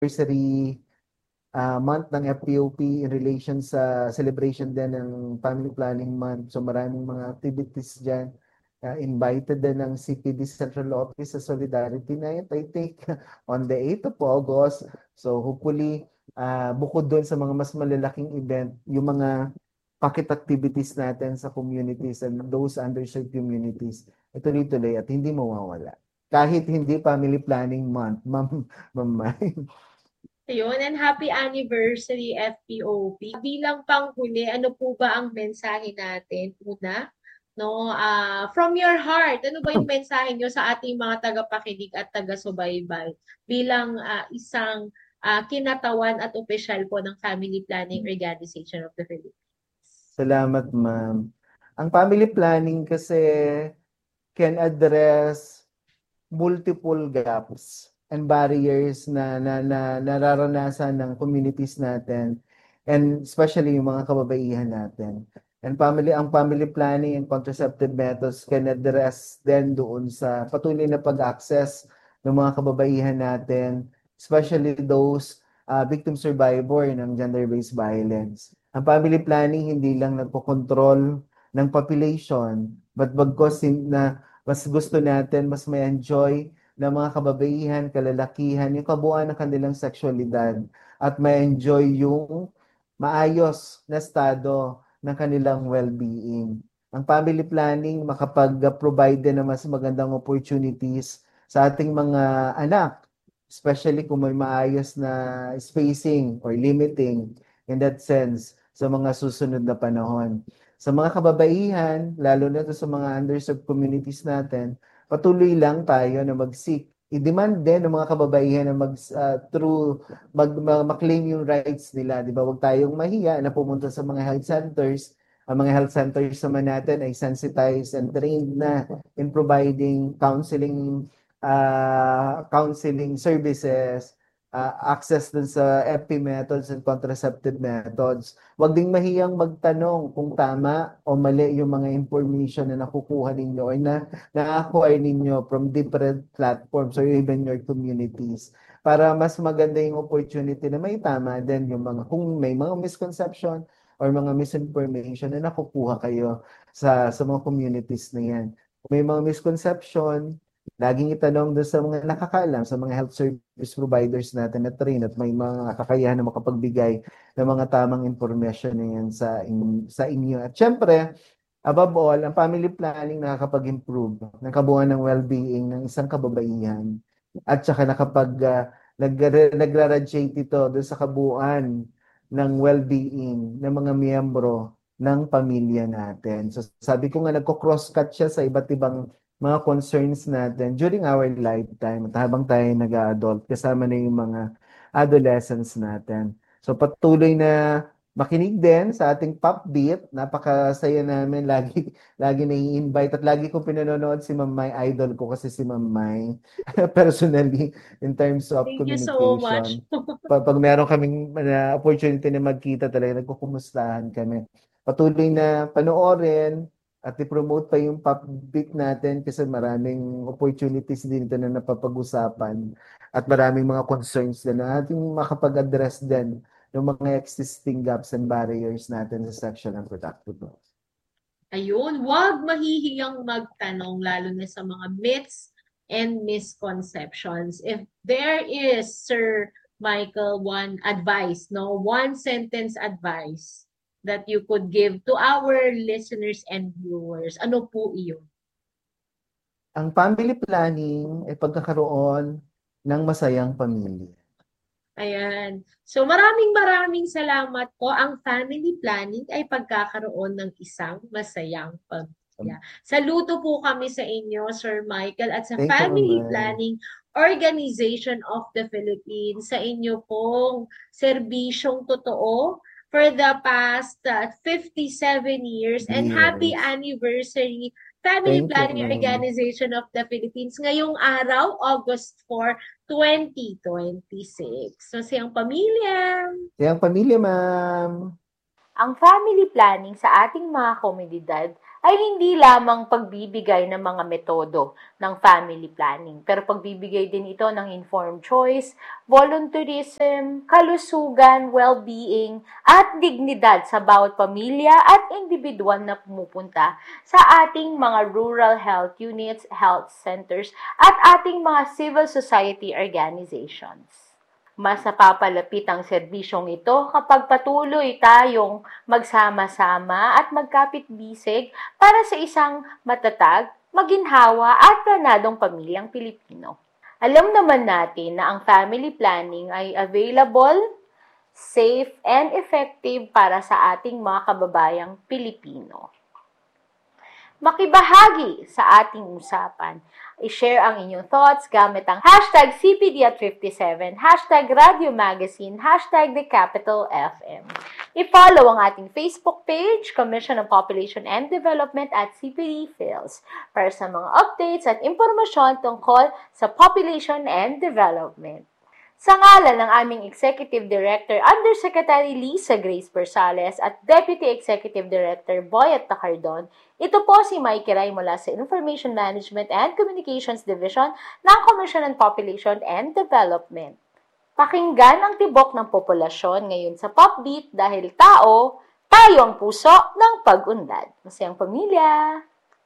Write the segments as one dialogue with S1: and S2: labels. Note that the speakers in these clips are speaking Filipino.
S1: anniversary month ng FPOP in relation sa celebration din ng Family Planning Month. So maraming mga activities dyan. Invited din ng CPD Central Office sa Solidarity Night, I think, on the 8th of August. So hopefully, bukod doon sa mga mas malalaking event, yung mga pocket activities natin sa communities and those underserved communities, ituloy-tuloy at hindi mawawala. Kahit hindi Family Planning Month, Ma'am Mai.
S2: Ayun, and happy anniversary FPOP. Bilang panghuli, ano po ba ang mensahe natin? Una, no, from your heart, ano ba yung mensahe nyo sa ating mga tagapakinig at taga-subaybay bilang isang kinatawan at opisyal po ng Family Planning Organization of the Philippines?
S1: Salamat, ma'am. Ang family planning kasi can address multiple gaps and barriers na nararanasan ng communities natin and especially yung mga kababaihan natin. And ang family planning and contraceptive methods can address din doon sa patuloy na pag-access ng mga kababaihan natin, especially those victim survivor ng gender-based violence. Ang family planning hindi lang nagpo-control ng population, but bagkos na mas gusto natin, mas may enjoy ng mga kababaihan, kalalakihan, yung kabuuan ng kanilang sexualidad at may enjoy yung maayos na estado ng kanilang well-being. Ang family planning makapag-provide din ng mas magandang opportunities sa ating mga anak, especially kung may maayos na spacing or limiting in that sense sa mga susunod na panahon. Sa mga kababaihan, lalo na to sa mga underserved communities natin, patuloy lang tayo na mag-seek. I-demand din ng mga kababaihan na mag-claim yung rights nila. Di ba? Huwag tayong mahiya na pumunta sa mga health centers. Ang mga health centers naman natin ay sensitized and trained na in providing counseling services, access dun sa FP methods and contraceptive methods. Huwag ding mahiyang magtanong kung tama o mali yung mga information na nakukuha ninyo or na-acquire ninyo from different platforms or even your communities para mas maganda yung opportunity na may tama din yung mga kung may mga misconception or mga misinformation na nakukuha kayo sa mga communities na yan. Kung may mga misconception, laging itanong doon sa mga nakakaalam, sa mga health service providers natin na train at may mga kakayahan na makapagbigay ng mga tamang information na yan sa inyo. At syempre, above all, ang family planning nakakapag-improve ng kabuuan ng well-being ng isang kababaihan at saka nagra-radiate ito doon sa kabuuan ng well-being ng mga miyembro ng pamilya natin. So sabi ko nga nagko-crosscut siya sa iba't ibang mga concerns natin during our lifetime at habang tayo nag-a-adult, kasama na yung mga adolescents natin. So patuloy na makinig din sa ating Pop Beat. Napakasaya namin. Lagi nai-invite at lagi kong pinanonood si Ma'am Mai. Idol ko kasi si Ma'am Mai. Personally, in terms of
S2: Thank you so much.
S1: communication. Pag meron kaming opportunity na magkita talaga, nagkukumustahan kami. Patuloy na panoorin at i-promote pa yung Pop Beat natin kasi maraming opportunities din ito na napapag-usapan at maraming mga concerns din na ating makapag-address din ng mga existing gaps and barriers natin sa sexual and reproductive health.
S2: Ayun, wag mahihiyang magtanong lalo na sa mga myths and misconceptions. If there is, Sir Michael, one advice, no, one sentence advice that you could give to our listeners and viewers, ano po iyon?
S1: Ang family planning ay pagkakaroon ng masayang pamilya.
S2: Ayan. So maraming salamat po. Ang family planning ay pagkakaroon ng isang masayang pamilya. Saludo po kami sa inyo, Sir Michael, at sa
S1: Thank you,
S2: Family
S1: Ma'am.
S2: Planning Organization of the Philippines sa inyo pong serbisyong totoo for the past 57 years and happy
S1: Yes.
S2: anniversary Family
S1: Thank you,
S2: Planning
S1: ma'am.
S2: Organization of the Philippines ngayong araw, August 4, 2026. So, siyang pamilya.
S1: Siyang pamilya, ma'am.
S2: Ang family planning sa ating mga komunidad
S3: ay hindi lamang pagbibigay ng mga metodo ng family planning, pero pagbibigay din ito ng informed choice, volunteerism, kalusugan, well-being, at dignidad sa bawat pamilya at individual na pumupunta sa ating mga rural health units, health centers, at ating mga civil society organizations. Mas napapalapit ang serbisyong ito kapag patuloy tayong magsama-sama at magkapit-bisig para sa isang matatag, maginhawa at planadong pamilyang Pilipino. Alam naman natin na ang family planning ay available, safe, and effective para sa ating mga kababayang Pilipino. Makibahagi sa ating usapan. I-share ang inyong thoughts gamit ang hashtag CPD@57, hashtag Radio Magazine, hashtag The Capital FM. I-follow ang ating Facebook page, Commission on Population and Development at CPD Phils, para sa mga updates at impormasyon tungkol sa population and development. Sa ngalan ng aming Executive Director, Undersecretary Lisa Grace Persales at Deputy Executive Director Boyet Tacardon, ito po si Mikey Ray mula sa Information Management and Communications Division ng Commission on Population and Development. Pakinggan ang tibok ng populasyon ngayon sa Popbeat dahil tao, tayo ang puso ng pag-unlad. Masayang pamilya!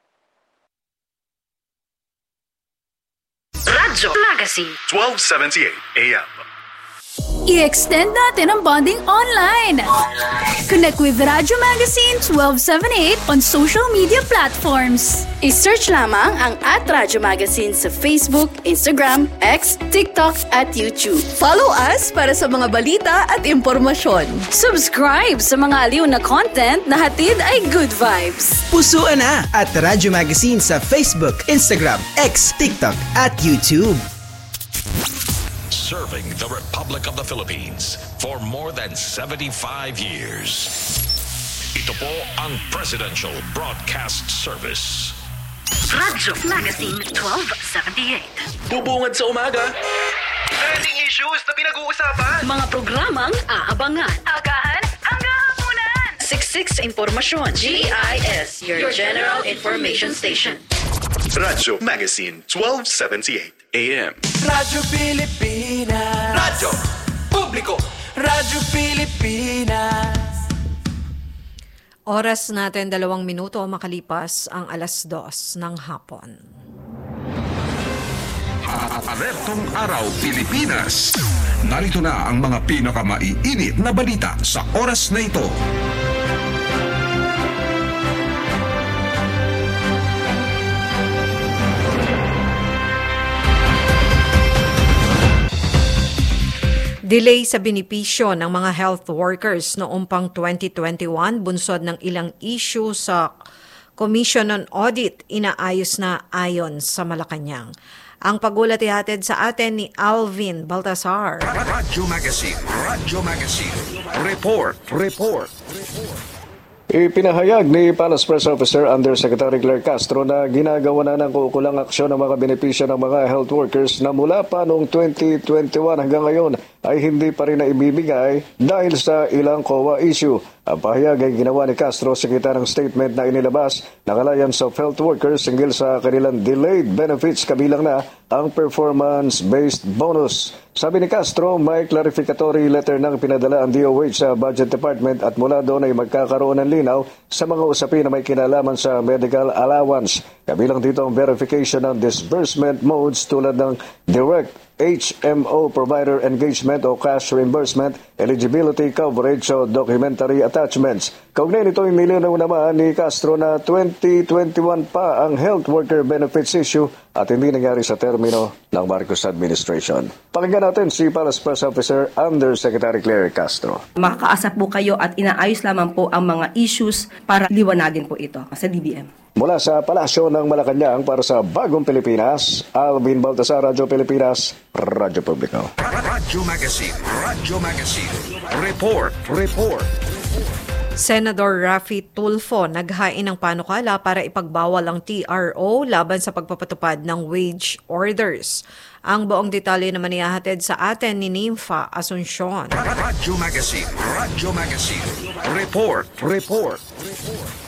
S4: Radyo Magazine 1278 AM.
S5: I-extend natin ang bonding online. Connect with Radyo Magazine 1278 on social media platforms.
S6: I-search lamang ang @Radyo Magazine sa Facebook, Instagram, X, TikTok at YouTube.
S7: Follow us para sa mga balita at impormasyon.
S5: Subscribe sa mga aliw na content na hatid ay good vibes.
S8: Pusuan na at Radyo Magazine sa Facebook, Instagram, X, TikTok at YouTube.
S9: Serving the Republic of the Philippines for more than 75 years. Ito po ang Presidential Broadcast Service.
S4: Radyo Magazine 1278.
S9: Bubungad sa umaga. Trending issues na pinag-uusapan.
S4: Mga programang aabangan. Agahan hanggang hapunan. Siksik sa impormasyon. GIS, your General Information Station.
S9: Radyo Magazine 1278 AM.
S10: Radyo Pilipinas. Radyo Publiko. Radyo Pilipinas.
S11: Oras natin 2 minuto makalipas ang 2:00 ng hapon.
S12: Alertong Araw Pilipinas. Narito na ang mga pinakamaiinit na balita sa oras na ito.
S11: Delay sa benepisyo ng mga health workers noong pang 2021, bunsod ng ilang issue sa Commission on Audit, inaayos na ayon sa Malacanang. Ang pagulat ihatid sa atin ni Alvin Baltasar.
S12: Radyo Magazine. Report.
S13: Ipinahayag ni Palace Press Officer Undersecretary Claire Castro na ginagawa na ng kukulang aksyon ng mga benepisyo ng mga health workers na mula pa noong 2021 hanggang ngayon ay hindi pa rin naibibigay dahil sa ilang COA issue. Ang pahayag ay ginawa ni Castro sa kita ng statement na inilabas ng Alliance of Health Workers hinggil sa kanilang delayed benefits kabilang na ang performance-based bonus. Sabi ni Castro, may clarificatory letter nang pinadala ang DOH sa Budget Department at mula doon ay magkakaroon ng linaw sa mga usapin na may kinalaman sa medical allowance. Kabilang dito ang verification ng disbursement modes tulad ng direct HMO provider engagement o cash reimbursement, eligibility coverage o documentary attachments. Kaugnay nito ay nilinaw naman ni Castro na 2021 pa ang health worker benefits issue at hindi nangyari sa termino ng Marcos administration. Pakinggan natin si Palace Press Officer Undersecretary Claire Castro.
S7: Makakaasa po kayo at inaayos lamang po ang mga issues para liwanagin po ito sa DBM.
S13: Mula sa Palasyo ng Malacanang para sa Bagong Pilipinas, Alvin Baltasar, Radyo Pilipinas, Radyo Publiko.
S12: Radyo Magazine. Report.
S11: Senador Raffy Tulfo naghain ng panukala para ipagbawal ang TRO laban sa pagpapatupad ng wage orders. Ang buong detalye naman ihahatid sa atin ni Nympha Asuncion.
S12: Radyo Magazine. Report.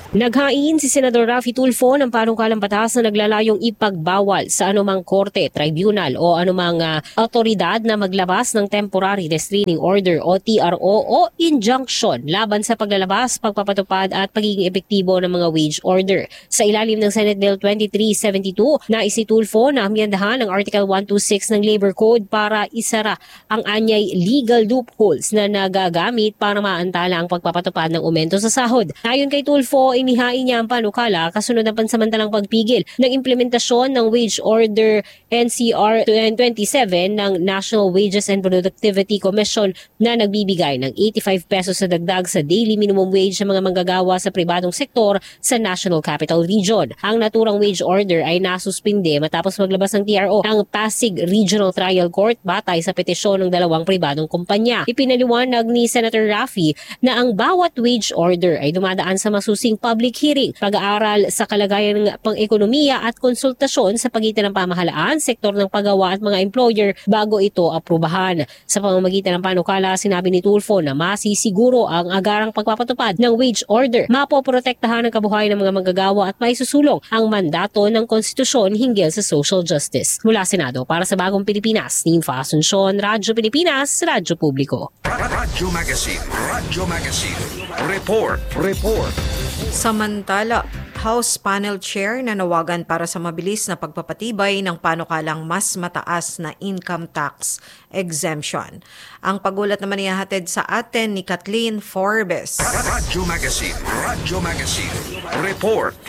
S14: Naghain si Senador Raffy Tulfo ng panukalang batas na naglalayong ipagbawal sa anumang korte, tribunal o anumang autoridad na maglabas ng Temporary Restraining Order o TRO o injunction laban sa paglalabas, pagpapatupad at pagiging epektibo ng mga wage order. Sa ilalim ng Senate Bill 2372, nais ni Tulfo na amyendahan ang Article 126 ng Labor Code para isara ang anyay legal loopholes na nagagamit para maantala ang pagpapatupad ng aumento sa sahod. Ayon kay Tulfo, inihain niya ang panukala kasunod ng pansamantalang pagpigil ng implementasyon ng Wage Order NCR 27 ng National Wages and Productivity Commission na nagbibigay ng 85 pesos sa dagdag sa daily minimum wage sa mga manggagawa sa pribadong sektor sa National Capital Region. Ang naturang wage order ay nasuspinde matapos maglabas ng TRO ang Pasig Regional Trial Court batay sa petisyon ng dalawang pribadong kumpanya. Ipinaliwanag ni Senator Raffy na ang bawat wage order ay dumadaan sa masusing public hearing, pag-aaral sa kalagayan ng pang-ekonomiya at konsultasyon sa pagitan ng pamahalaan, sektor ng paggawa at mga employer bago ito aprubahan. Sa pamamagitan ng panukala, sinabi ni Tulfo na masisiguro ang agarang pagpapatupad ng wage order, mapoprotektahan ang kabuhayan ng mga manggagawa at maisusulong ang mandato ng konstitusyon hinggil sa social justice. Mula Senado, para sa Bagong Pilipinas, Ninfa Asuncion, Radyo Pilipinas, Radyo Publiko.
S12: Radyo Magazine. Report.
S11: Samantala, House Panel Chair nanawagan para sa mabilis na pagpapatibay ng panukalang mas mataas na income tax exemption. Ang pagulat naman ihahatid sa atin ni Kathleen Forbes.
S12: Radyo Magazine. Report.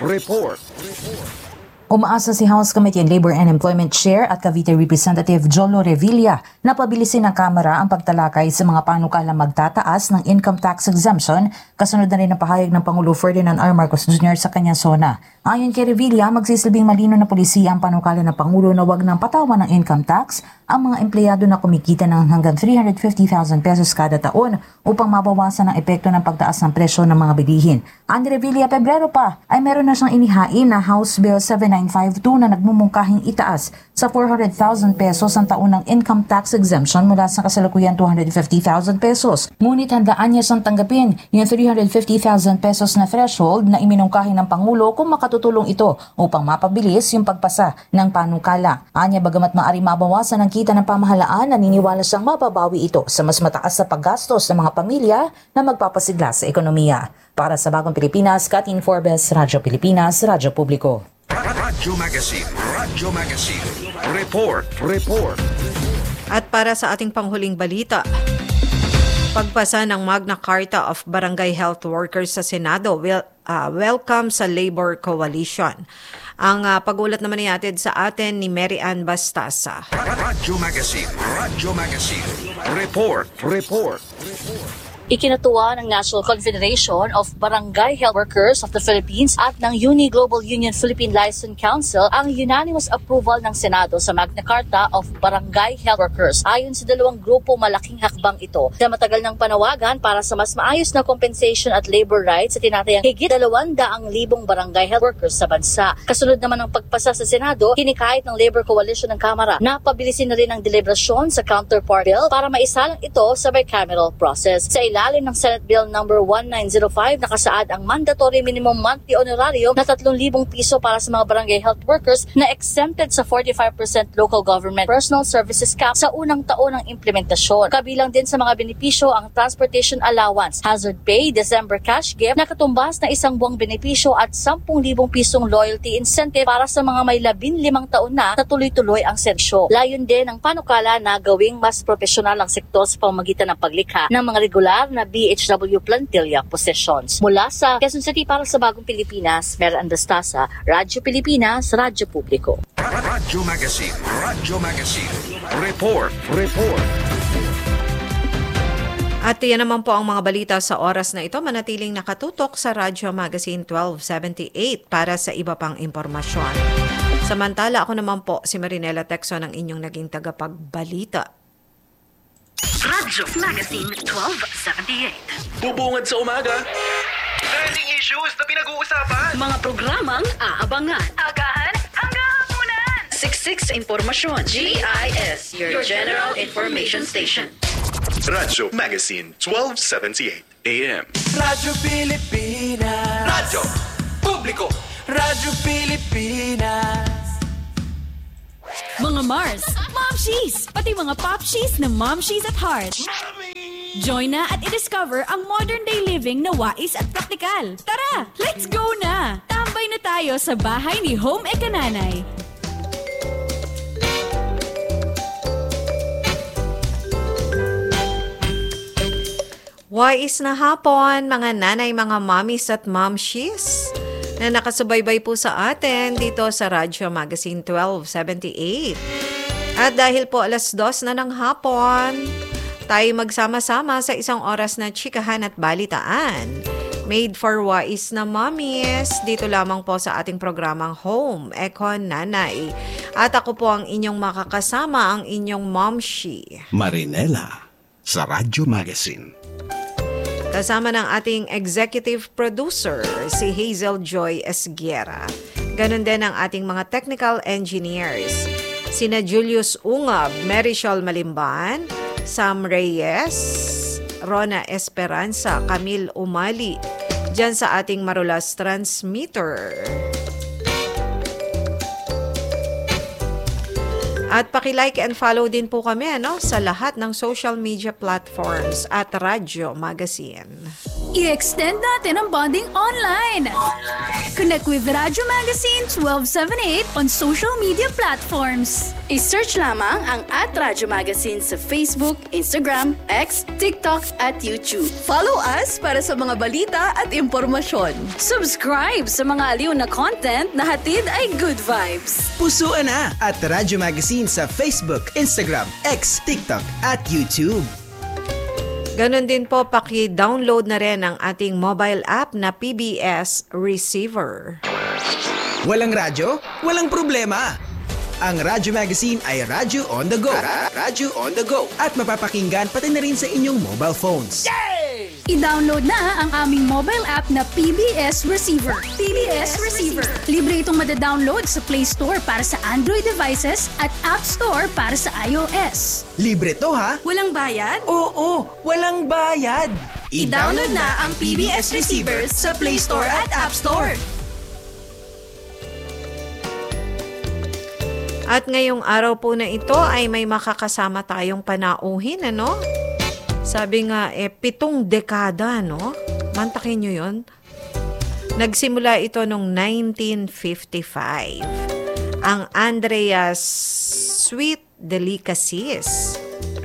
S15: Umaasa si House Committee on Labor and Employment Chair at Cavite Representative Jolo Revilla na pabilisin ng Kamara ang pagtalakay sa mga panukalang magtataas ng income tax exemption kasunod na rin ang pahayag ng Pangulo Ferdinand R. Marcos Jr. sa kanyang sona. Ayon kay Revilla, magsisilbing malino na polisiya ang panukala ng Pangulo na wag ng patawan ng income tax ang mga empleyado na kumikita ng hanggang 350,000 pesos kada taon upang mabawasan ang epekto ng pagtaas ng presyo ng mga bilihin. Ang Revilla, Pebrero pa ay meron na siyang inihain na House Bill 7952 na nagmumungkahing itaas sa 400,000 pesos ang taon ng income tax exemption mula sa kasalukuyan 250,000 pesos. Ngunit handaan niya siyang tanggapin yung 350,000 pesos na threshold na iminungkahi ng Pangulo kung makatutulong ito upang mapabilis yung pagpasa ng panukala. Anya, bagamat maari mabawasan ang kita ng pamahalaan, naniniwala siyang mababawi ito sa mas mataas sa paggastos ng mga pamilya na magpapasigla sa ekonomiya. Para sa Bagong Pilipinas, Kathleen Forbes, Radyo Pilipinas, Radyo Publiko.
S12: Radyo Magazine. Report.
S11: At para sa ating panghuling balita, pagpasa ng Magna Carta of Barangay Health Workers sa Senado welcome sa Labor Coalition. Ang pagulat naman ihatid sa atin ni Mary Ann Bastasa.
S12: Radyo Magazine. Report.
S16: Ikinatuwa ng National Confederation of Barangay Health Workers of the Philippines at ng Uni Global Union Philippine Liaison Council ang unanimous approval ng Senado sa Magna Carta of Barangay Health Workers. Ayon sa dalawang grupo, malaking hakbang ito na matagal ng panawagan para sa mas maayos na compensation at labor rights sa tinatayang higit 200,000 barangay health workers sa bansa. Kasunod naman ng pagpasa sa Senado, kinikahit ng Labor Coalition ng Kamara na pabilisin na rin ang deliberasyon sa counterpart bill para maisalang ito sa bicameral process. Sa ilalim ng Senate Bill number 1905, nakasaad ang mandatory minimum monthly honorarium na 3,000 piso para sa mga barangay health workers na exempted sa 45% local government personal services cap sa unang taon ng implementasyon. Kabilang din sa mga benepisyo ang transportation allowance, hazard pay, December cash gift na katumbas na 1 buwang benepisyo at 10,000 pisong loyalty incentive para sa mga may 15 taon na tuloy-tuloy ang serbisyo. Layon din ang panukala na gawing mas profesional ang sektor sa pamamagitan ng paglikha ng mga regular na BHW plantilla positions. Mula sa Quezon City para sa Bagong Pilipinas, Mary Ann Bastasa, Radyo Pilipinas, Radyo Publiko.
S12: Radyo Magazine. Report.
S11: At yan naman po ang mga balita sa oras na ito. Manatiling nakatutok sa Radyo Magazine 1278 para sa iba pang impormasyon. Samantala, ako naman po si Marinela Texon ang inyong naging tagapagbalita.
S4: Radyo Magazine 1278.
S10: Bubungad sa umaga. Trending issues na pinag-uusapan.
S4: Mga programang aabangan. Agahan hanggang hapunan. Siksik sa impormasyon. GIS, your general information station.
S10: Radyo Magazine 1278 AM.
S17: Radyo Pilipinas. Radyo Publiko. Radyo Pilipinas.
S5: Mga Mars, Momshies, pati mga Popshies ng Momshies at Heart. Join na at i-discover ang modern day living na wais at praktikal. Tara, let's go na! Tambay na tayo sa bahay ni Home Ekananay.
S11: Wais na hapon, mga nanay, mga mommies at momshies na nakasubaybay po sa atin dito sa Radyo Magazine 1278. At dahil po 2:00 na ng hapon, tayo magsama-sama sa isang oras na chikahan at balitaan. Made for wais na mommies, dito lamang po sa ating programang Home Econ Nanay. At ako po ang inyong makakasama, ang inyong momshi,
S12: Marinela, sa Radyo Magazine.
S11: Kasama ng ating executive producer, si Hazel Joy Esguera. Ganon din ang ating mga technical engineers, sina Julius Ungab, Marichol Malimban, Sam Reyes, Rona Esperanza, Camille Umali, dyan sa ating Marulas transmitter. At paki-like and follow din po kami sa lahat ng social media platforms at Radyo Magazine.
S5: I-extend natin ang bonding online. Connect with Radyo Magazine 1278 on social media platforms.
S6: I-search lamang ang @Radyo Magazine sa Facebook, Instagram, X, TikTok at YouTube.
S4: Follow us para sa mga balita at impormasyon. Subscribe sa mga aliw na content na hatid ay good vibes.
S8: Pusuan na at Radyo Magazine sa Facebook, Instagram, X, TikTok at YouTube.
S11: Ganon din po, paki-download na rin ang ating mobile app na PBS Receiver.
S8: Walang radyo? Walang problema. Ang Radyo Magazine ay radyo on the go. Radyo on the go. At mapapakinggan pati na rin sa inyong mobile phones.
S5: Yay! I-download na ang aming mobile app na PBS Receiver. PBS Receiver. Libre itong madadownload sa Play Store para sa Android devices at App Store para sa iOS.
S8: Libre to ha?
S4: Walang bayad?
S8: Oo, walang bayad.
S4: I-download na ang PBS Receiver sa Play Store at App Store.
S11: At ngayong araw po na ito ay may makakasama tayong panauhin, Sabi nga, 7 dekada, Mantakin nyo yun. Nagsimula ito noong 1955. Ang Andrea's Sweet Delicacies.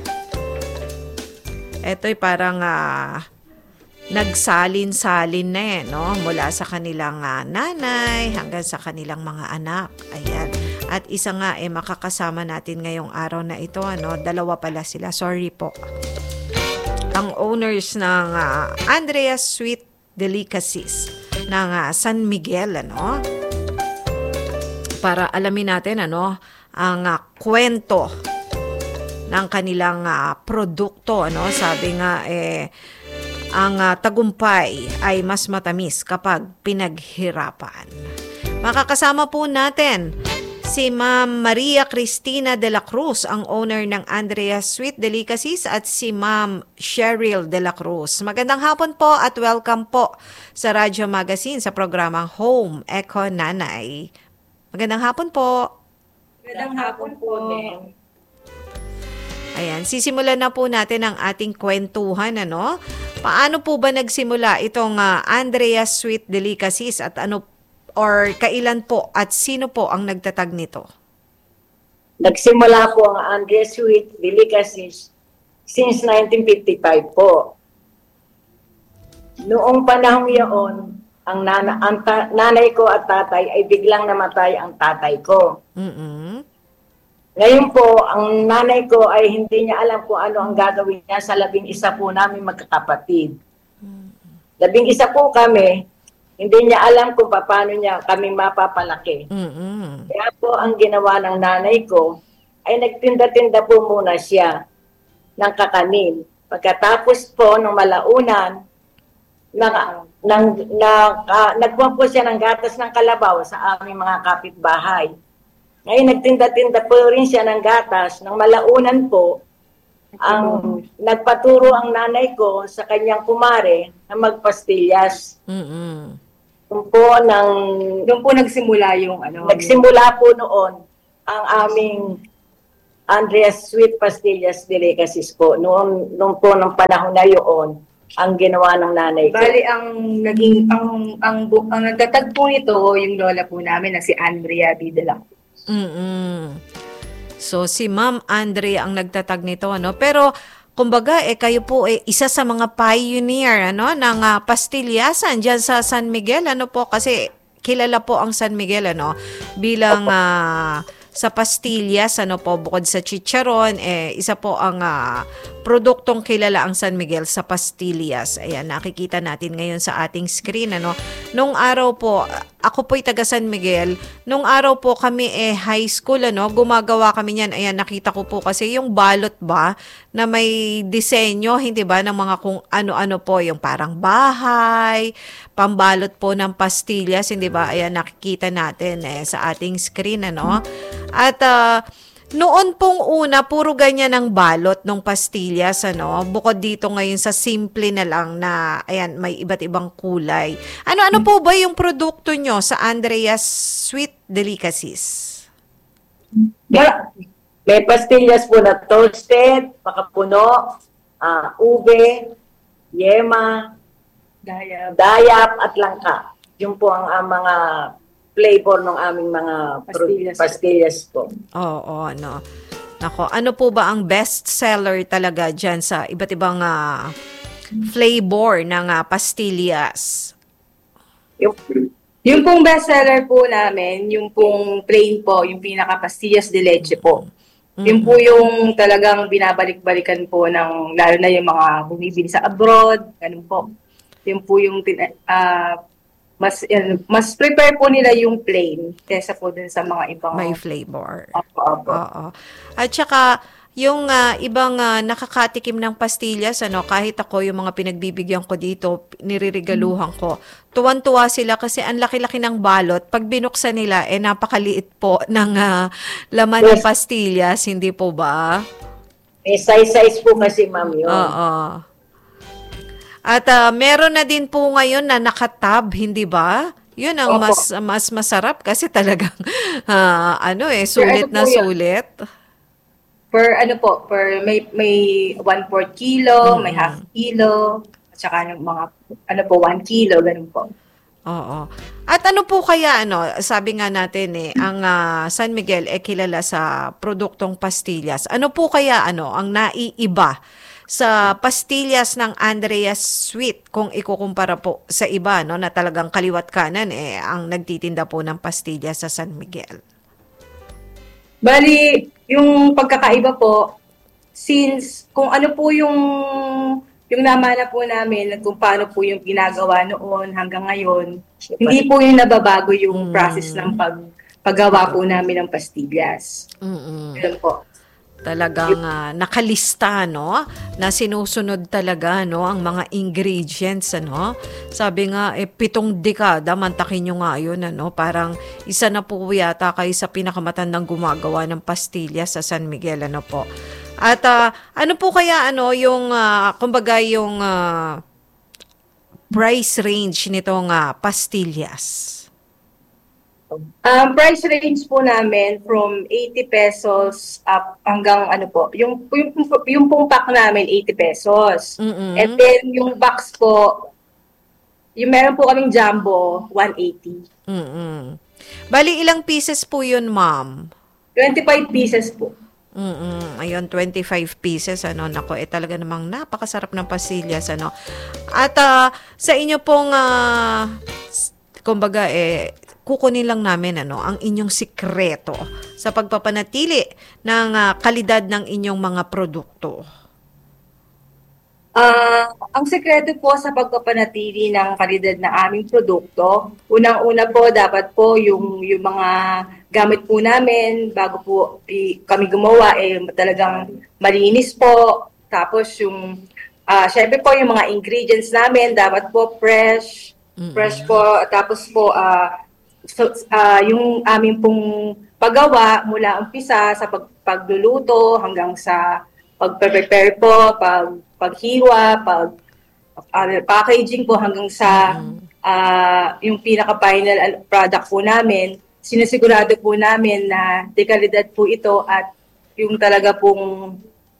S11: Ito'y parang nagsalin-salin na mula sa kanilang nanay hanggang sa kanilang mga anak. Ayan. At isa nga makakasama natin ngayong araw na ito. Dalawa pala sila. Sorry po. Ang owners ng Andrea's Sweet Delicacies ng San Miguel. Para alamin natin ang kwento ng kanilang produkto. Sabi nga ang tagumpay ay mas matamis kapag pinaghirapan. Makakasama po natin si Ma'am Maria Cristina de la Cruz, ang owner ng Andrea's Sweet Delicacies, at si Ma'am Cheryl de la Cruz. Magandang hapon po at welcome po sa Radyo Magazine sa programang Home Econ Nanay. Magandang hapon po.
S18: Magandang hapon po.
S11: Ayan, sisimulan na po natin ang ating kwentuhan. Paano po ba nagsimula itong Andrea's Sweet Delicacies at kailan po at sino po ang nagtatag nito?
S18: Nagsimula po ang Andrea's Sweet Delicacies since 1955 po. Noong panahon iyon, ang nanay ko at tatay ay biglang namatay ang tatay ko. Ngayon po, ang nanay ko ay hindi niya alam kung ano ang gagawin niya sa 11 po namin magkakapatid. 11 po kami. Hindi niya alam kung paano niya kami mapapalaki. Kaya po ang ginawa ng nanay ko ay nagtinda-tinda po muna siya ng kakanin. Pagkatapos po ng malaunan, nagbuha po siya ng gatas ng kalabaw sa aming mga kapitbahay. Ngayon nagtinda-tinda po rin siya ng gatas. Ng malaunan po, nagpaturo ang nanay ko sa kanyang kumare na magpastillas. Doon po nagsimula yung nagsimula po noon ang aming Andreas Sweet Pastillas Delicacies po. Noon po ng panahon na yun, ang ginawa ng nanay ko.
S19: Bali, ang nagtatag po nito, yung lola po namin na si Andrea Bidela.
S11: So, si Ma'am Andrea ang nagtatag nito, ano? Pero, kumbaga, kayo po isa sa mga pioneer, ano, ng pastilyasan dyan sa San Miguel, ano po? Kasi, kilala po ang San Miguel, ano, bilang sa pastillas, ano po, bukod sa chicharon, isa po ang produktong kilala ang San Miguel sa pastillas. Ayan, nakikita natin ngayon sa ating screen, ano. Nung araw po, ako po'y taga San Miguel, nung araw po kami high school, ano, gumagawa kami niyan. Ayan, nakita ko po kasi yung balot ba, na may disenyo, hindi ba, ng mga kung ano-ano po, yung parang bahay, pambalot po ng pastillas, hindi ba? Ayan, nakikita natin sa ating screen, ano. At noon pong una, puro ganyan ang balot ng pastillas, ano. Bukod dito ngayon sa simple na lang na, ayan, may iba't ibang kulay. Ano-ano po ba yung produkto nyo sa Andreas Sweet Delicacies?
S18: May pastillas po na toasted, makapuno, ube, yema, dayap at langka. Yun po ang mga flavor ng aming mga pastillas po.
S11: Oo, no. Nako, ano po ba ang best seller talaga dyan sa iba't ibang flavor ng pastillas?
S19: Yung pong best seller po namin, yung pong plain po, yung pinaka-pastillas de leche po. Yun po yung talagang binabalik-balikan po ng, lalo na yung mga bumibili sa abroad, ganun po. Yun po yung mas prepare po nila yung plain kesa po dun sa mga ibang
S11: may flavor.
S19: Opo.
S11: Oo. At saka yung ibang nakakatikim ng pastillas, ano, kahit ako yung mga pinagbibigyan ko dito, niririgaluhan ko. Tuwan-tuwa sila kasi ang laki-laki ng balot. Pag binuksan nila, napakaliit po ng laman ng pastillas, hindi po ba?
S18: May size po kasi, ma'am, yun.
S11: Oo. At meron na din po ngayon na nakatab, hindi ba? Yun ang mas masarap kasi talagang sulit na sulit.
S19: Per may 1/4 kilo, may half kilo, at saka ng mga 1 kilo, ganun po.
S11: Oo. At ano po kaya, sabi nga natin ang San Miguel kilala sa produktong pastillas. Ano po kaya ang naiiba sa pastillas ng Andreas Sweet kung ikukumpara po sa iba, na talagang kaliwat kanan ang nagtitinda po ng pastillas sa San Miguel?
S19: Bali, yung pagkakaiba po, since kung ano po yung namana po namin, kung paano po yung ginagawa noon hanggang ngayon, hindi po yung nababago yung process ng paggawa po namin ng pastillas. Ganun po.
S11: Talagang nakalista, na sinusunod talaga, ang mga ingredients, Sabi nga, 7 dekada, mantakin nyo nga yun, Parang isa na po yata kayo sa pinakamatandang gumagawa ng pastillas sa San Miguel, po. At ano po kaya, yung, kumbaga, yung price range nitong pastillas?
S19: Price range po namin from 80 pesos up hanggang yung pong pack namin 80 pesos. And then yung box po, yung meron po kaming jumbo, 180.
S11: Bali, ilang pieces po yun, ma'am?
S19: 25 pieces po.
S11: Ayun, 25 pieces, nako, talaga namang napakasarap ng pastillas, At sa inyo pong, kumbaga, kukunin lang namin ang inyong sikreto sa pagpapanatili ng kalidad ng inyong mga produkto.
S19: Ang sekreto po sa pagpapanatili ng kalidad ng aming produkto, unang-una po dapat po yung mga gamit po namin bago po kami gumawa talagang malinis po. Tapos syempre po yung mga ingredients namin dapat po fresh po. Tapos po yung aming pong paggawa mula umpisa sa pagluluto hanggang sa pag-prepare po, paghiwa, packaging po hanggang sa yung pinaka-final product po namin. Sinisigurado po namin na de kalidad po ito at yung talaga pong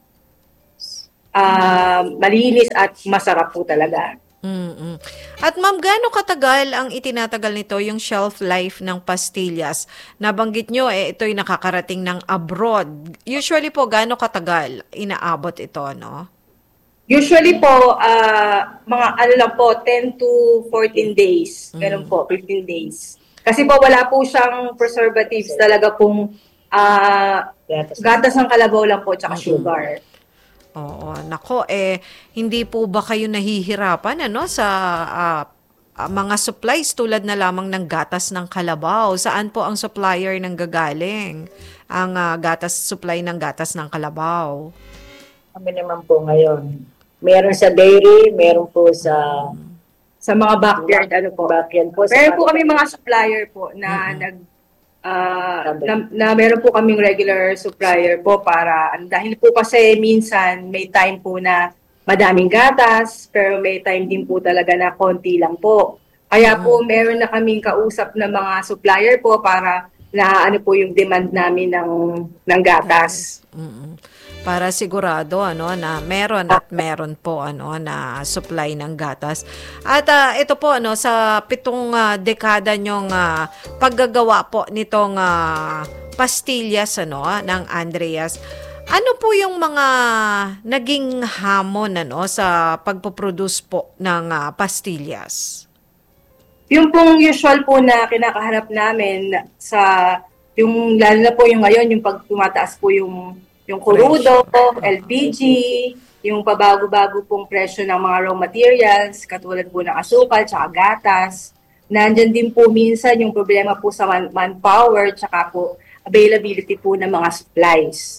S19: malinis at masarap po talaga.
S11: At ma'am, gaano katagal ang itinatagal nito, yung shelf life ng pastillas? Nabanggit nyo, ito'y nakakarating ng abroad. Usually po, gaano katagal inaabot ito, no?
S19: Usually po, mga 10 to 14 days. Meron po, 15 days. Kasi po wala po siyang preservatives, talaga pong gatas ng kalabaw lang po, tsaka sugar.
S11: Oo, nako, hindi po ba kayo nahihirapan sa mga supplies tulad na lamang ng gatas ng kalabaw? Saan po ang supplier ng gagaling? Ang supply ng gatas ng kalabaw?
S18: Kami naman po ngayon. Meron sa dairy, meron po sa
S19: mga backyard,
S18: backyard po.
S19: Meron po kami mga supplier po na na meron po kaming regular supplier po para dahil po kasi minsan may time po na madaming gatas pero may time din po talaga na konti lang po. Kaya po meron na kaming kausap na mga supplier po para na po yung demand namin ng gatas.
S11: Para sigurado na meron at meron po na supply ng gatas. At ito po sa 7 dekada nyong paggagawa po nitong pastillas ng Andreas. Ano po yung mga naging hamon sa pagpoproduce po ng pastillas?
S19: Yung pong usual po na kinakaharap namin yung lalo na po yung ngayon, yung pag tumataas po yung crudo, LPG, yung pabago-bago pong presyo ng mga raw materials, katulad po ng asukal, tsaka gatas. Nandyan din po minsan yung problema po sa manpower, tsaka po availability po ng mga supplies.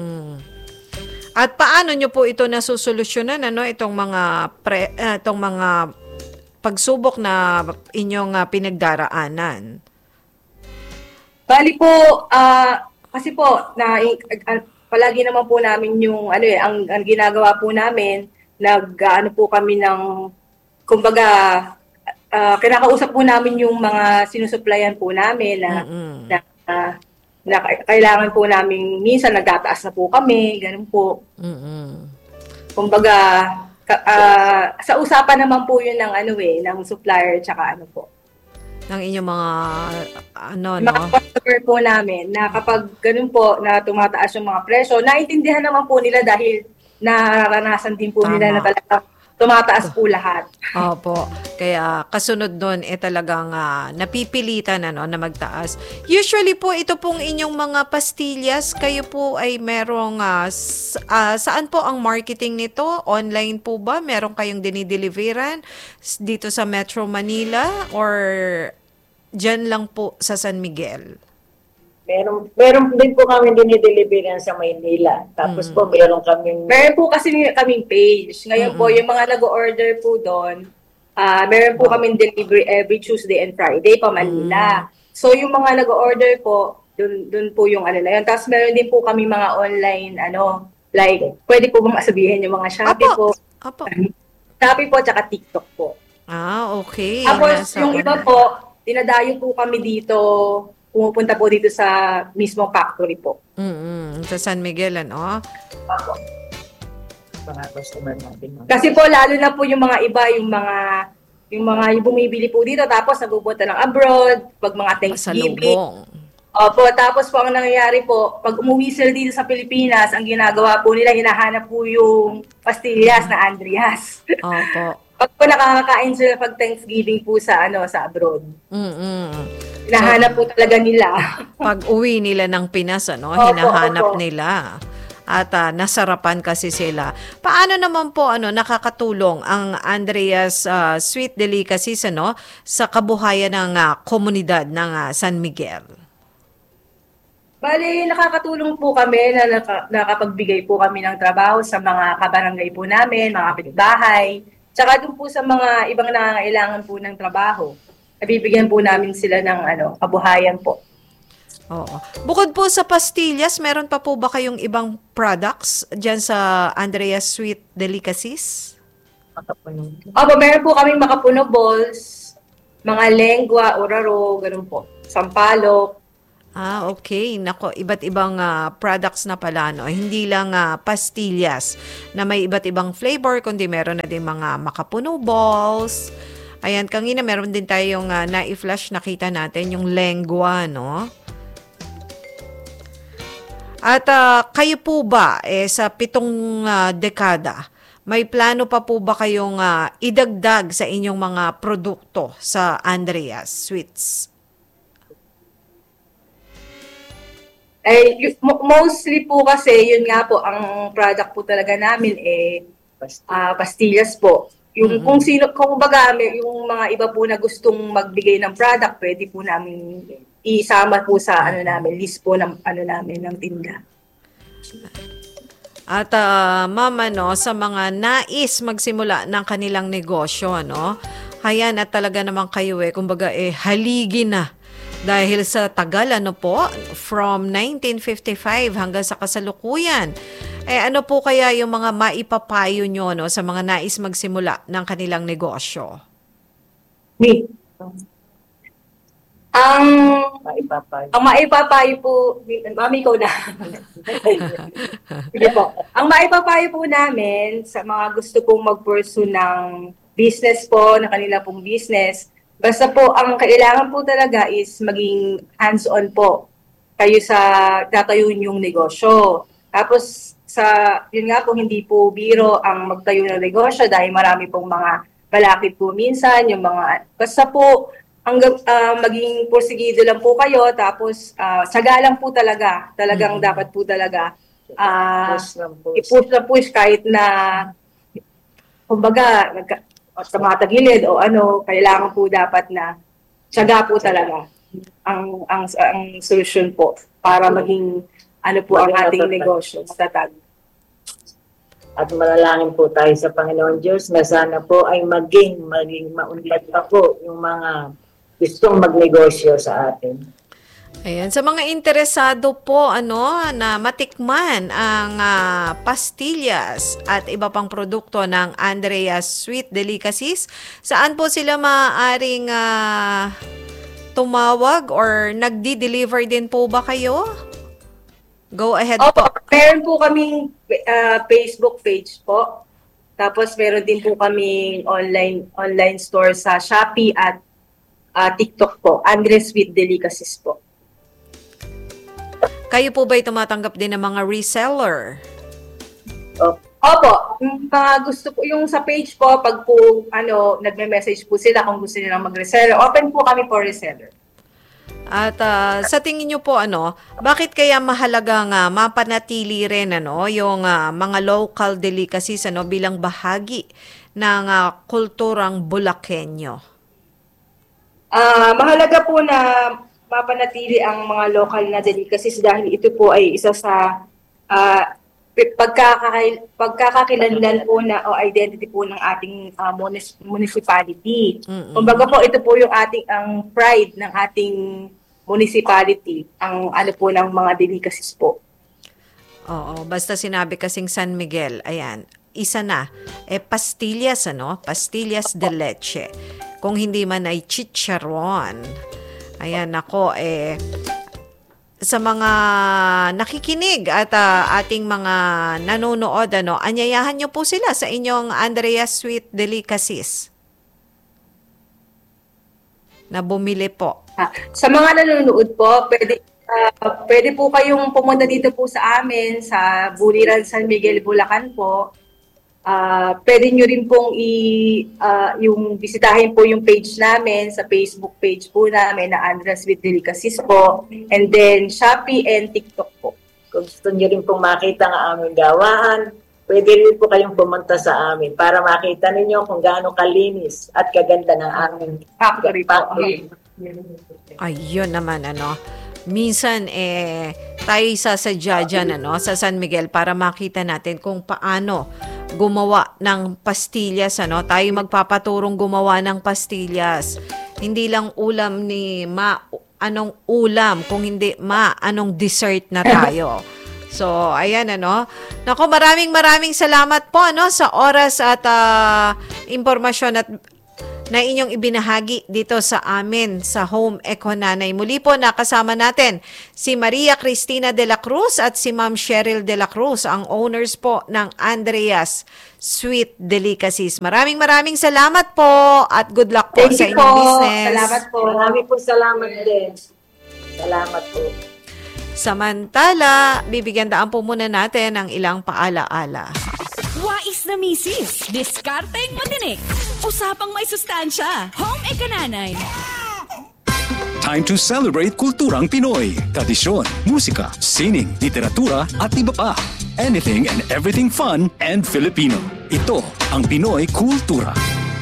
S11: At paano nyo po ito nasusolusyonan, itong mga pagsubok na inyong pinagdaraanan?
S19: Bali po, kasi po, palagi naman po namin yung ang ginagawa po namin, po kami ng kumbaga kinakausap po namin yung mga sinusupplyan po namin na kailangan po namin minsan nagtataas na po kami, ganun po. Kumbaga sa usapan naman po yun ng supplier tsaka po
S11: ng inyong mga
S19: mga customer po namin na kapag ganun po na tumataas yung mga presyo, naintindihan naman po nila dahil nararanasan din po nila na talaga tumataas po lahat.
S11: Opo. Kaya kasunod doon talagang napipilitan na magtaas. Usually po ito pong inyong mga pastillas, kayo po ay merong saan po ang marketing nito? Online po ba? Meron kayong dinideliveran dito sa Metro Manila or dyan lang po sa San Miguel?
S18: Meron din po kami dinideliveran sa Maynila. Tapos po meron
S19: po kasi kaming page. Ngayon po, yung mga nag-order po doon, meron po kaming delivery every Tuesday and Friday pa Manila. So yung mga nag-order po, dun po yung na yun. Tapos meron din po kami mga online, like, pwede po bang sabihin yung mga Shopee po. Shopee po, tsaka TikTok po.
S11: Okay.
S19: Tapos yung iba po, dinadayo po kami dito, pumupunta po dito sa mismong factory po.
S11: Sa San Miguel,
S19: Kasi po, lalo na po yung mga iba, yung bumibili po dito, tapos napupunta ng abroad, pag mga Thanksgiving. Opo, tapos po ang nangyayari po, pag umuwi sila dito sa Pilipinas, ang ginagawa po nila, hinahanap po yung pastillas na Andreas.
S11: Opo.
S19: Pag po nakakakain sila pag Thanksgiving po sa abroad. Hinahanap po talaga nila.
S11: Pag uwi nila ng Pinas, hinahanap nila. At nasarapan kasi sila. Paano naman po nakakatulong ang Andreas Sweet Delicacies sa kabuhayan ng komunidad ng San Miguel?
S19: Bali, nakakatulong po kami na nakapagbigay po kami ng trabaho sa mga kabarangay po namin, mga kapitbahay. Tsaka doon po sa mga ibang nangangailangan po ng trabaho, nabibigyan po namin sila ng kabuhayan po.
S11: Oo. Bukod po sa pastillas, meron pa po ba kayong ibang products dyan sa Andrea's Sweet Delicacies?
S19: Opo, meron po kaming makapuno balls, mga lengua, oraro, ganun po. Sampalok.
S11: Okay. Nako, iba't ibang products na pala, no? Hindi lang pastillas na may iba't ibang flavor, kundi meron na din mga makapuno balls. Ayan, kanina meron din tayong na-i-flash, nakita natin yung lengua, no? At kayo po ba, sa 7 dekada, may plano pa po ba kayong idagdag sa inyong mga produkto sa Andrea's Sweets?
S19: Mostly po kasi, yun nga po, ang product po talaga namin pastillas po. Yung kung baga, yung mga iba po na gustong magbigay ng product, pwede po namin isama po sa list po ng namin ng tinda.
S11: At mama, no, sa mga nais magsimula ng kanilang negosyo, no, hayan at talaga naman kayo kumbaga haligi na. Dahil sa tagal, from 1955 hanggang sa kasalukuyan, ano po kaya yung mga maipapayo nyo, no, sa mga nais magsimula ng kanilang negosyo?
S19: Ang maipapayo po, mami ko na. Sige po. Ang maipapayo po namin sa mga gusto pong mag-pursue ng business po, na kanila pong business, basta po, ang kailangan po talaga is maging hands-on po kayo sa tatayuin yung negosyo. Tapos, yun nga po, hindi po biro ang magtayo ng negosyo dahil marami pong mga balakid po minsan, yung mga, basta po, maging porsigido lang po kayo, tapos saga lang po talaga, talagang dapat po talaga i-push na push kahit na, kumbaga, sa mga tagilid o kailangan po dapat na tiyaga po talaga ang solusyon po para maging po ang ating negosyo matatag.
S18: At malalangin po tayo sa Panginoon Diyos na sana po ay maging maunlad pa po yung mga gustong magnegosyo sa atin.
S11: Ayan, sa mga interesado po na matikman ang pastillas at iba pang produkto ng Andrea's Sweet Delicacies, saan po sila maaaring tumawag or nagdi-deliver din po ba kayo? Go ahead po.
S19: Meron po kaming Facebook page po. Tapos meron din po kaming online store sa Shopee at TikTok po. Andrea's Sweet Delicacies po.
S11: Kayo po ba'y tumatanggap din ng mga reseller?
S19: Opo. Gusto po, yung sa page po, pag po nagme-message po sila kung gusto nilang mag-reseller, open po kami for reseller.
S11: At sa tingin niyo po, bakit kaya mahalagang mapanatili rin yung mga local delicacies bilang bahagi ng kulturang Bulakenyo?
S19: Mahalaga po na mapanatili ang mga local na delicacies dahil ito po ay isa sa pagkakakilanlan po o identity po ng ating municipality. Kumbaga po, ito po yung ang pride ng ating municipality, ang po ng mga delicacies po.
S11: Oo, basta sinabi kasing San Miguel, ayan, isa na, pastillas, pastillas de leche. Kung hindi man ay chicharon. Ayan, ako, sa mga nakikinig at ating mga nanonood, anyayahan nyo po sila sa inyong Andrea's Sweet Delicacies na bumili po.
S19: Sa mga nanonood po, pwede po kayong pumunta dito po sa amin sa Buliran, San Miguel, Bulacan po. Pwede nyo rin pong yung bisitahin po yung page namin sa Facebook page po namin na Andrea's Sweet Delicacies po, and then Shopee and TikTok po.
S18: Kung gusto nyo rin pong makita ang aming gawaan, pwede rin po kayong pumunta sa amin para makita ninyo kung gaano kalinis at kaganda ng aming factory.
S11: Ayun naman, minsan tayo sasadya dyan, sa San Miguel para makita natin kung paano gumawa ng pastillas, Tayo magpapaturong gumawa ng pastillas. Hindi lang ulam ni anong ulam, kung hindi anong dessert na tayo. So, ayan Nako, maraming salamat po sa oras at impormasyon at na inyong ibinahagi dito sa amin sa Home Eco Nanay. Muli po nakasama natin si Maria Cristina de la Cruz at si Ma'am Cheryl de la Cruz, ang owners po ng Andrea's Sweet Delicacies. Maraming salamat po at good luck po sa inyong business.
S18: Salamat po. Marami po salamat din. Salamat po.
S11: Samantala, bibigyan daan po muna natin ang ilang paalaala.
S5: Wais na misis, diskarteng matinik, usapang may sustansya, Home Eco Nanay.
S20: Time to celebrate kulturang Pinoy, tradisyon, musika, sining, literatura at iba pa. Anything and everything fun and Filipino. Ito ang Pinoy Kultura.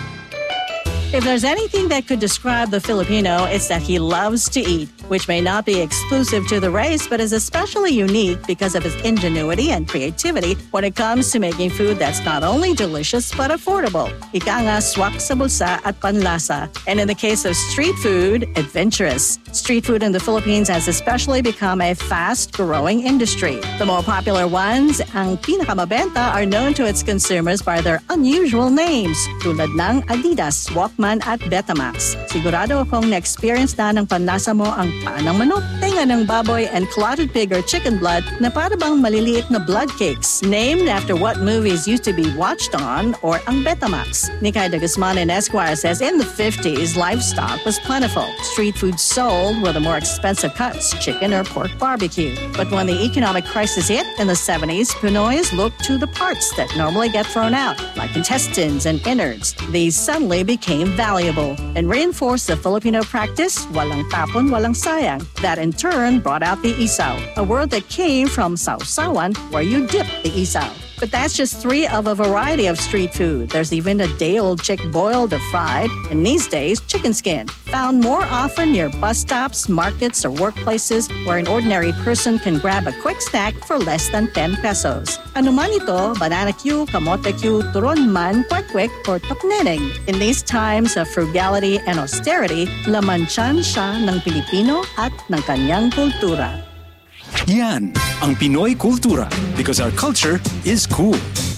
S21: If there's anything that could describe the Filipino, it's that he loves to eat, which may not be exclusive to the race, but is especially unique because of his ingenuity and creativity when it comes to making food that's not only delicious but affordable. Ika nga, swak sa bulsa at panlasa. And in the case of street food, adventurous. Street food in the Philippines has especially become a fast-growing industry. The more popular ones, ang pinakamabenta, are known to its consumers by their unusual names, tulad ng Adidas, Walkman at Betamax. Sigurado akong na-experience na ng panlasa mo ang paa ng manok, tenga ng baboy, and clotted pig or chicken blood na para bang maliliit na blood cakes, named after what movies used to be watched on, or ang Betamax. Nikay de Guzman in Esquire says in the 50s, livestock was plentiful. Street food sold were the more expensive cuts, chicken or pork barbecue. But when the economic crisis hit in the 70s, Pinoys looked to the parts that normally get thrown out, like intestines and innards. These suddenly became valuable and reinforced the Filipino practice, walang tapon, walang sayang. That in turn brought out the isaw, a word that came from sausawan, where you dip the isaw. But that's just 3 of a variety of street food. There's even a day-old chick boiled or fried, and these days, chicken skin, found more often near bus stops, markets, or workplaces where an ordinary person can grab a quick snack for less than 10 pesos. Ano man ito, banana Q, kamote Q, turon man, kwek-kwek, or tokneneng. In these times of frugality and austerity, lamansyan siya ng Pilipino at ng kanyang kultura.
S20: Yan ang Pinoy Kultura, because our culture is cool.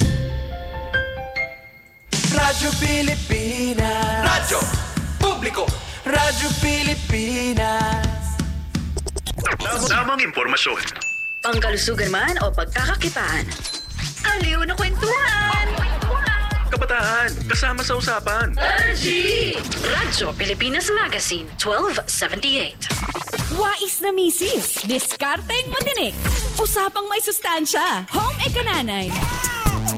S17: Radyo Pilipinas. Radyo Publiko. Radyo Pilipinas.
S10: Tamang impormasyon.
S4: Pangkalusugan man o pagkakakitaan. Aliw na kwentuhan.
S10: Kabataan, kasama sa usapan.
S4: Radyo Pilipinas Magazine, 1278.
S5: Wais na misis, diskarteng matinik, usapang may sustansya, Home Eco Nanay.